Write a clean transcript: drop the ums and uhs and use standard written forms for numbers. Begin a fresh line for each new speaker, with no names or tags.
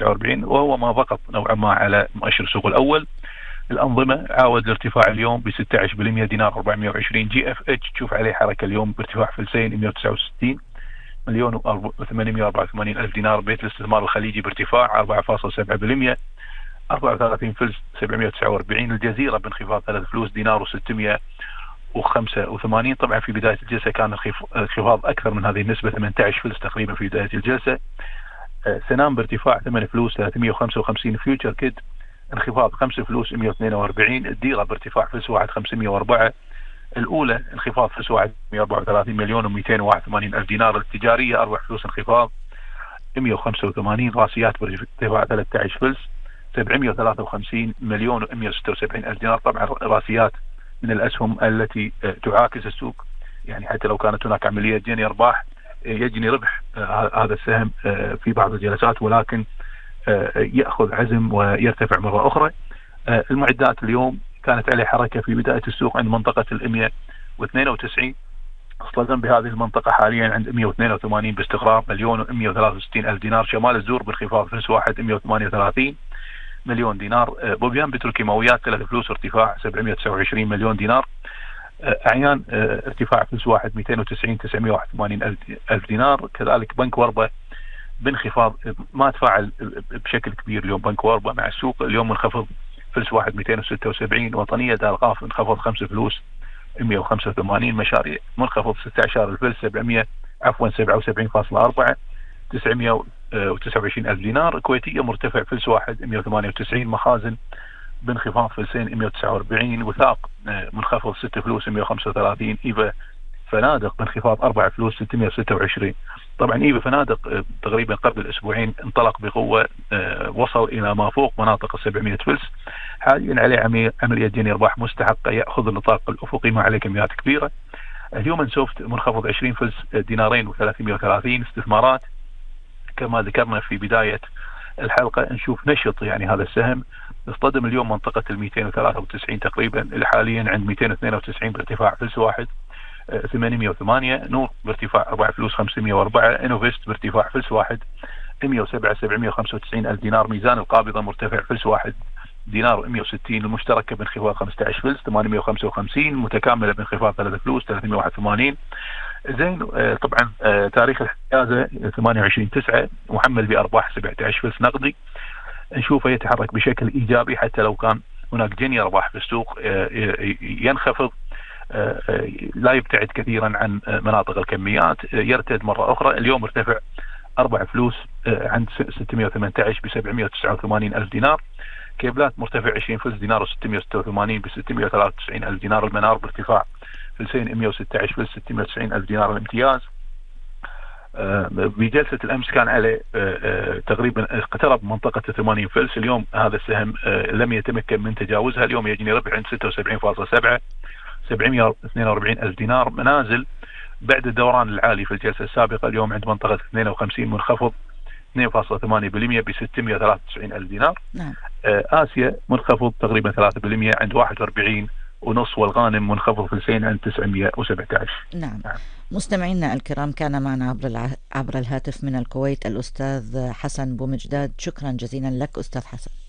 149 وهو ما ضغط نوعا ما على مؤشر السوق الأول. الأنظمة عاود الارتفاع اليوم ب 16%، دينار 420. جي اف اتش تشوف عليه حركة اليوم بارتفاع فلسين 169 مليون و884 ألف دينار. بيت الاستثمار الخليجي بارتفاع 4.7%، 34 فلس 749. الجزيرة بانخفاض 3 فلوس، دينار و685. طبعا في بداية الجلسة كان انخفاض أكثر من هذه النسبة، 18 فلس تقريبا في بداية الجلسة. سنام بارتفاع 8 فلوس 355. فيوتشر كيد انخفاض 5 فلوس 142. الديرة بارتفاع فلس واحد 504. الأولى انخفاض فلس واحد 134 مليون و281 ألف دينار. التجارية 4 فلوس انخفاض 185. راسيات بارتفاع 13 فلس 753 مليون و176 ألف دينار. طبعا راسيات من الأسهم التي تعاكس السوق، يعني حتى لو كانت هناك عملية جني أرباح يجني ربح هذا السهم في بعض الجلسات، ولكن يأخذ عزم ويرتفع مرة أخرى. المعدات اليوم كانت عليه حركة في بداية السوق عند منطقة 192، اصطدم بهذه المنطقة حاليا عند 182 باستقرار، مليون و163 ألف دينار. شمال الزور بانخفاض فلس واحد 138 مليون دينار. بوبيان بتروكيماويات 3 فلوس ارتفاع 729 مليون دينار. أعيان ارتفاع فلس واحد 290 981 ألف دينار. كذلك بنك وربة بانخفاض، ما تفاعل بشكل كبير اليوم بنك وربة مع السوق، اليوم منخفض فلس واحد 276. وطنية دار القاف انخفض 5 فلوس 185. مشاريع منخفض 16 الفلس 77.4 929 ألف دينار. كويتية مرتفع فلس واحد 198. مخازن بانخفاض فلسين 149. وثاق منخفض 6 فلوس 135. إيفا فنادق بانخفاض 4 فلوس 626. طبعا إيفا فنادق تقريبا قبل أسبوعين انطلق بقوة، وصل إلى ما فوق مناطق 700 فلس. حاليا عليه عملية جني أرباح مستحقة، يأخذ النطاق الأفقي ما عليه كميات كبيرة. الهيومن سوفت منخفض 20 فلس، دينارين و330. استثمارات كما ذكرنا في بداية الحلقة نشوف نشط يعني هذا السهم، اصطدم اليوم منطقة 293 تقريبا، حاليا عند 292 بارتفاع فلس واحد 808. نور بارتفاع 4 فلوس 504. انوفيست بارتفاع فلس واحد 107 795 ألف دينار. ميزان القابضة مرتفع فلس واحد دينار 160. المشتركة بانخفاض 15 فلس 855. متكاملة بانخفاض 3 فلوس 381. زين طبعا تاريخ الحيازة 28/9، محمل بأرباح 17 فلس نقدي. نشوفه يتحرك بشكل إيجابي حتى لو كان هناك جني أرباح في السوق، ينخفض، لا يبتعد كثيرا عن مناطق الكميات، يرتد مرة أخرى. اليوم ارتفع 4 فلوس عند 618 ب 789 ألف دينار. كيبلات مرتفع 20 فلس، دينار و686 ب 693 ألف دينار. المنار بارتفاع فلسين 116 فلس 690 ألف دينار. الامتياز بجلسة الأمس كان عليه تقريبا اقترب منطقة 80 فلس، اليوم هذا السهم لم يتمكن من تجاوزها، اليوم يجني ربح عند 76.7 742 ألف دينار. منازل بعد الدوران العالي في الجلسة السابقة اليوم عند منطقة 52 منخفض 2.8% ب 693 ألف دينار.
نعم.
آسيا منخفض تقريبا 3% عند 41 ونص، والغانم منخفض فلسين عند 917.
نعم. مستمعينا الكرام، كان معنا عبر الهاتف من الكويت الأستاذ حسن بومجداد. شكرا جزيلا لك أستاذ حسن.